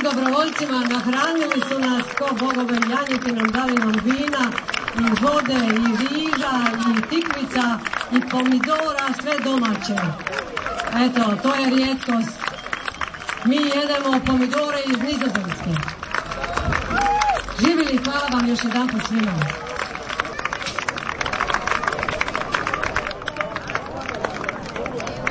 dobrovoljcima, nahranili su nas ko bogove janjetinom, dali nam vina i vode i riža i tikvica i pomidora, sve domaće. Eto, to je rijetkost. Mi jedemo pomidore iz Nizozemske. Živjeli, hvala vam još jedanput svima.